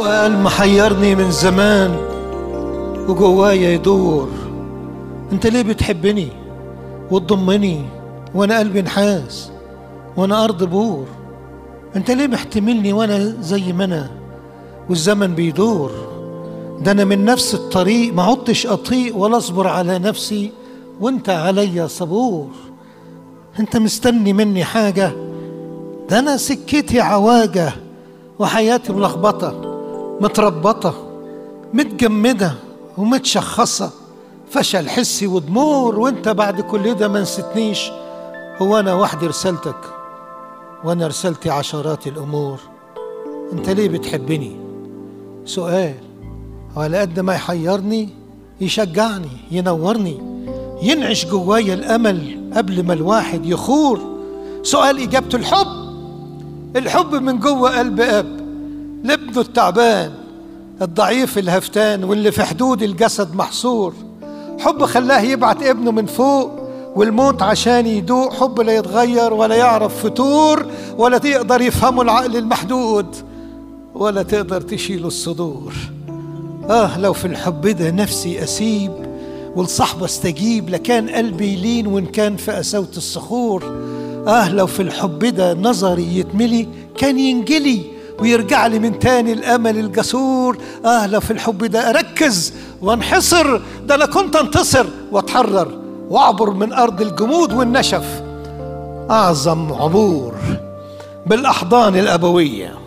سؤال محيرني من زمان وجوايا يدور، انت ليه بتحبني وتضمني وانا قلبي نحاس وانا ارض بور؟ انت ليه محتملني وانا زي ما انا والزمن بيدور؟ ده انا من نفس الطريق ما عدتش اطيق ولا اصبر على نفسي وانت عليا صبور. انت مستني مني حاجة؟ ده انا سكتي عواجة وحياتي ملخبطة متربطة متجمدة ومتشخصة، فشل حسي ودمور. وانت بعد كل ده ما نسيتنيش؟ هو انا وحدي رسالتك وانا رسالتي عشرات الامور. انت ليه بتحبني؟ سؤال وعلى قد ما يحيرني يشجعني ينورني ينعش جوايا الامل قبل ما الواحد يخور. سؤال اجابته الحب من جوه قلب اب لابنه التعبان الضعيف الهفتان واللي في حدود الجسد محصور. حب خلاه يبعت ابنه من فوق والموت عشان يدوق. حب لا يتغير ولا يعرف فتور ولا تقدر يفهمه العقل المحدود ولا تقدر تشيله الصدور. لو في الحب ده نفسي أسيب والصحبة استجيب لكان قلبي يلين وإن كان في قساوة الصخور. لو في الحب ده نظري يتملي كان ينجلي ويرجع لي من تاني الأمل الجسور. لو في الحب ده أركز وانحصر، ده أنا كنت انتصر واتحرر واعبر من أرض الجمود والنشف. أعظم عبور بالأحضان الأبوية.